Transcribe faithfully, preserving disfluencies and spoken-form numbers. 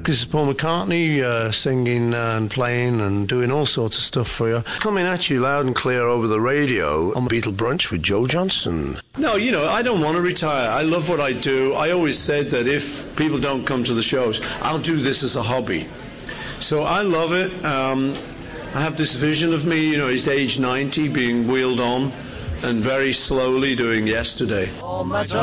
This is Paul McCartney uh, singing and playing and doing all sorts of stuff for you. Coming at you loud and clear over the radio on Beatle Brunch with Joe Johnston. No, you know, I don't want to retire. I love what I do. I always said that if people don't come to the shows, I'll do this as a hobby. So I love it. Um, I have this vision of me, you know, he's age ninety, being wheeled on and very slowly doing Yesterday.